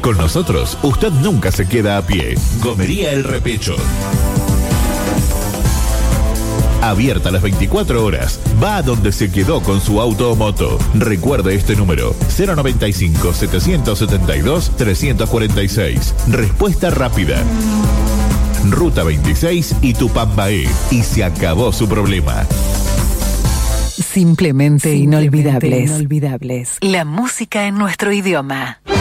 Con nosotros, usted nunca se queda a pie. Gomería El Repecho. Abierta las 24 horas. Va a donde se quedó con su auto o moto. Recuerde este número: 095-772-346. Respuesta rápida. Ruta 26 y Tupambaé. Y se acabó su problema. Simplemente inolvidables. La música en nuestro idioma.